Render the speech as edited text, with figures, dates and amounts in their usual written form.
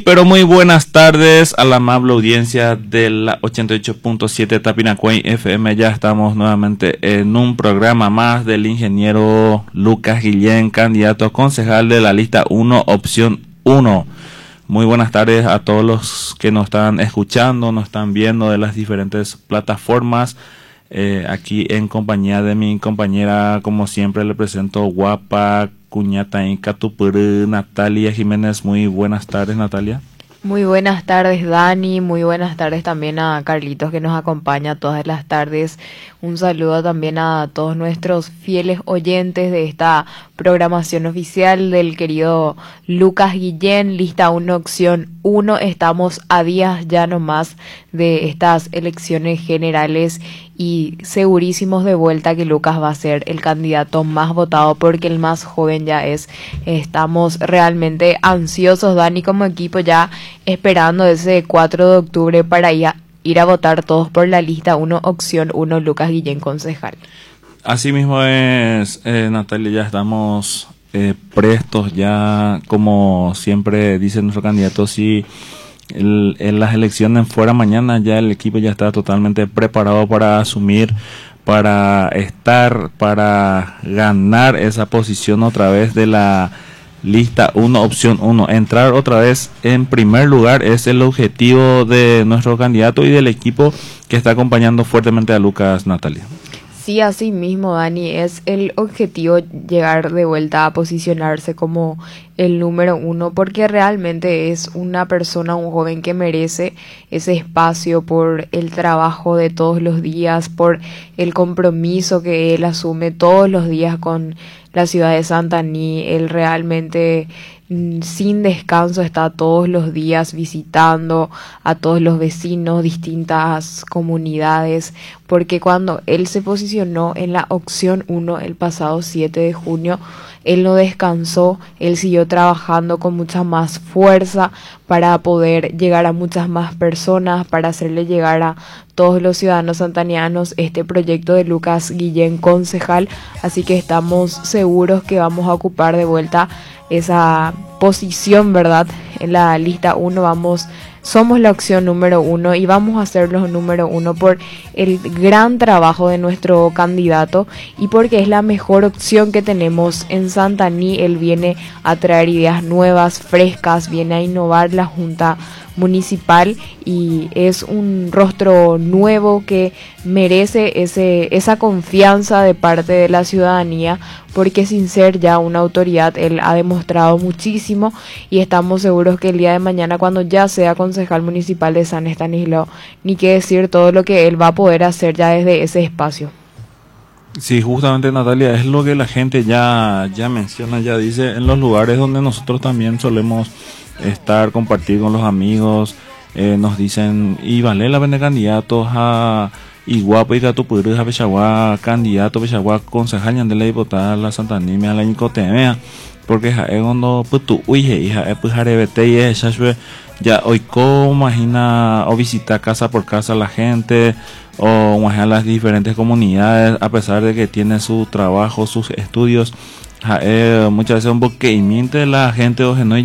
Pero muy buenas tardes a la amable audiencia de la 88.7 Tapinacuay FM. Ya estamos nuevamente en un programa más del ingeniero Lucas Guillén, candidato a concejal de la lista 1, opción 1. Muy buenas tardes a todos los que nos están escuchando, nos están viendo de las diferentes plataformas. Aquí en compañía de mi compañera, como siempre, le presento guapa, cuñata y Catupurú, Natalia Jiménez. Muy buenas tardes, Natalia. Muy buenas tardes, Dani. Muy buenas tardes también a Carlitos, que nos acompaña todas las tardes. Un saludo también a todos nuestros fieles oyentes de esta programación oficial del querido Lucas Guillén, lista 1, opción 1. Estamos a días ya nomás de estas elecciones generales y segurísimos de vuelta que Lucas va a ser el candidato más votado porque el más joven ya es. Estamos realmente ansiosos, Dani, como equipo, ya esperando ese 4 de octubre para ir a votar todos por la lista 1, opción 1, Lucas Guillén, concejal. Así mismo es, Natalia, ya estamos prestos, ya como siempre dice nuestro candidato, si en las elecciones fuera mañana, ya el equipo ya está totalmente preparado para asumir, para estar, para ganar esa posición otra vez de la lista 1, opción 1. Entrar otra vez en primer lugar es el objetivo de nuestro candidato y del equipo que está acompañando fuertemente a Lucas, Natalia. Sí, así mismo, Dani, es el objetivo llegar de vuelta a posicionarse como el número 1, porque realmente es una persona, un joven que merece ese espacio por el trabajo de todos los días, por el compromiso que él asume todos los días con la ciudad de Santaní. Él realmente sin descanso está todos los días visitando a todos los vecinos, distintas comunidades, porque cuando él se posicionó en la opción 1 el pasado 7 de junio, él no descansó, él siguió trabajando con mucha más fuerza para poder llegar a muchas más personas, para hacerle llegar a todos los ciudadanos santanianos este proyecto de Lucas Guillén, concejal. Así que estamos seguros que vamos a ocupar de vuelta esa posición, ¿verdad? En la lista 1 somos la opción número 1 y vamos a ser los número 1 por el gran trabajo de nuestro candidato y porque es la mejor opción que tenemos en Santaní. Él viene a traer ideas nuevas, frescas, viene a innovar la Junta Municipal y es un rostro nuevo que merece esa confianza de parte de la ciudadanía, porque sin ser ya una autoridad él ha demostrado muchísimo y estamos seguros que el día de mañana, cuando ya sea concejal municipal de San Estanislao, ni qué decir todo lo que él va a poder hacer ya desde ese espacio. Sí, justamente, Natalia, es lo que la gente ya menciona, ya dice, en los lugares donde nosotros también solemos estar, compartir con los amigos, nos dicen, y vale la pena candidatos a Iguapo y Catupurú, a Pechagua, candidato Pechagua, concejal de la diputada la Santaní, a la Incotemea, porque es cuando putu uye, hija, pues arebete y esa ya hoy como imagina o visita casa por casa la gente o imagina las diferentes comunidades, a pesar de que tiene su trabajo, sus estudios, muchas veces un boqueimiento de la gente o no